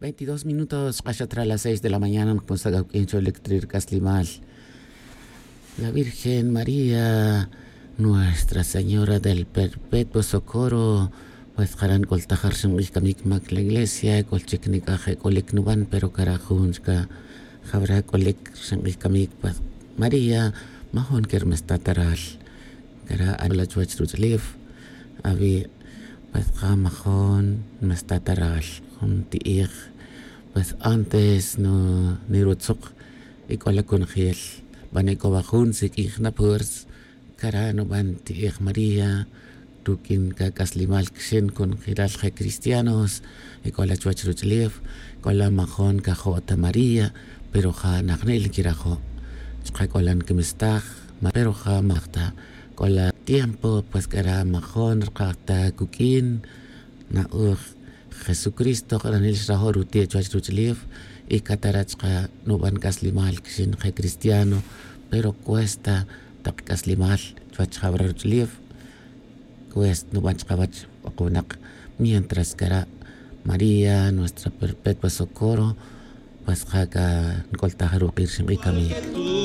22 minutos, tras las 6 de la mañana, nos Quincho Electric Caslimal. La Virgen María, Nuestra Señora del Perpetuo Socorro, pues harán coltajar la iglesia, colchecnicaje, colecnuban, pero carajunska, jabra colec, pues María, mahon kermestataral, cara a la chuachrutzliv, avi, pues jamajón, mestataral, juntiig, pues antes no nirutzuk, y cola con gel, baneko bajun, sik igna purs, cara no bantiig María, tukin kakaslimal kshin con giralje cristianos, y cola chuachrutzliv, cola majón cajota María, pero ja nagnil kirajo, chkakolan kimistag, pero ja magta, cola tiempo, pues cara majón, rkata kukin, na Jesucristo granil shahor utie chuachrutzliv y katarachka nuban kaslimal kshin je cristiano, pero cuesta tak kaslimal chuachhabrachliv, cuesta nuban chkabach wakunak, mientras cara María, nuestra perpetua socorro, pues jaka nkoltaharu kirshim ikamik.